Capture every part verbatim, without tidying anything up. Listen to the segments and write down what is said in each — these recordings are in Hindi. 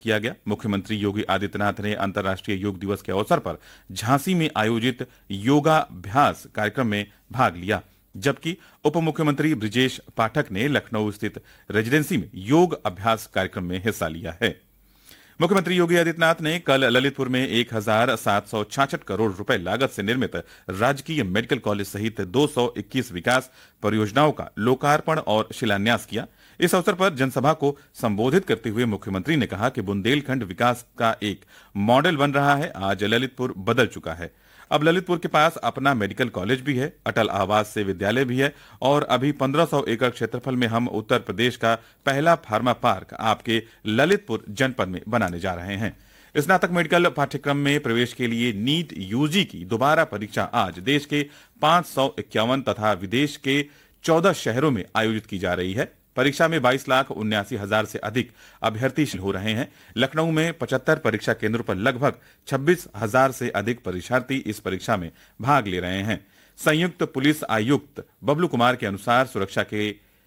किया गया। मुख्यमंत्री योगी आदित्यनाथ ने अंतर्राष्ट्रीय योग दिवस के अवसर पर झांसी में आयोजित योगाभ्यास कार्यक्रम में भाग लिया, जबकि उप मुख्यमंत्री ब्रिजेश पाठक ने लखनऊ स्थित रेजिडेंसी में योग अभ्यास कार्यक्रम में हिस्सा लिया है। मुख्यमंत्री योगी आदित्यनाथ ने कल ललितपुर में एक हजार सात सौ छाछठ करोड़ रुपए लागत से निर्मित राजकीय मेडिकल कॉलेज सहित दो सौ इक्कीस विकास परियोजनाओं का लोकार्पण और शिलान्यास किया। इस अवसर पर जनसभा को संबोधित करते हुए मुख्यमंत्री ने कहा कि बुंदेलखंड विकास का एक मॉडल बन रहा है। आज ललितपुर बदल चुका है। अब ललितपुर के पास अपना मेडिकल कॉलेज भी है, अटल आवास से विद्यालय भी है और अभी पंद्रह सौ एकड़ क्षेत्रफल में हम उत्तर प्रदेश का पहला फार्मा पार्क आपके ललितपुर जनपद में बनाने जा रहे हैं। स्नातक मेडिकल पाठ्यक्रम में प्रवेश के लिए नीट यूजी की दोबारा परीक्षा आज देश के पांच सौ इक्यावन तथा विदेश के चौदह शहरों में आयोजित की जा रही है। परीक्षा में बाईस लाख उन्यासी हजार से अधिक अभ्यर्थी हो रहे हैं। लखनऊ में पचहत्तर परीक्षा केंद्रों पर लगभग छब्बीस हजार से अधिक परीक्षार्थी इस परीक्षा में भाग ले रहे हैं। संयुक्त पुलिस आयुक्त बबलू कुमार के अनुसार सुरक्षा के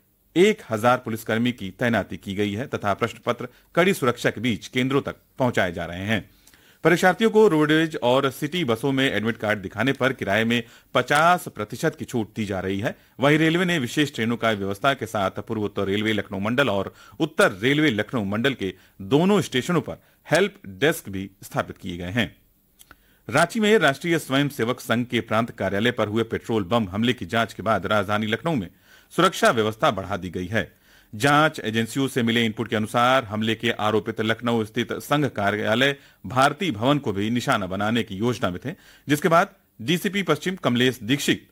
एक हजार पुलिसकर्मी की तैनाती की गई है तथा प्रश्न पत्र कड़ी सुरक्षा के बीच केंद्रों तक पहुंचाए जा रहे हैं। परीक्षार्थियों को रोडवेज और सिटी बसों में एडमिट कार्ड दिखाने पर किराए में पचास प्रतिशत की छूट दी जा रही है। वहीं रेलवे ने विशेष ट्रेनों का व्यवस्था के साथ पूर्वोत्तर रेलवे लखनऊ मंडल और उत्तर रेलवे लखनऊ मंडल के दोनों स्टेशनों पर हेल्प डेस्क भी स्थापित किए गए हैं। रांची में राष्ट्रीय स्वयंसेवक संघ के प्रांत कार्यालय पर हुए पेट्रोल बम हमले की जांच के बाद राजधानी लखनऊ में सुरक्षा व्यवस्था बढ़ा दी गई है। जांच एजेंसियों से मिले इनपुट के अनुसार हमले के आरोपित लखनऊ स्थित संघ कार्यालय भारती भवन को भी निशाना बनाने की योजना में थे, जिसके बाद डीसीपी पश्चिम कमलेश दीक्षित,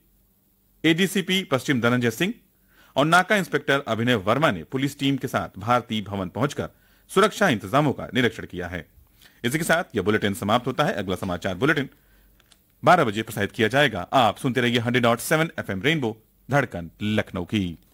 एडीसीपी पश्चिम धनंजय सिंह और नाका इंस्पेक्टर अभिनव वर्मा ने पुलिस टीम के साथ भारती भवन पहुंचकर सुरक्षा इंतजामों का निरीक्षण किया है। इसी के साथ यह बुलेटिन समाप्त होता है। अगला समाचार बुलेटिन बारह बजे प्रसारित किया जाएगा। आप सुनते रहिए hundred dot seven F M rainbow, धड़कन लखनऊ की।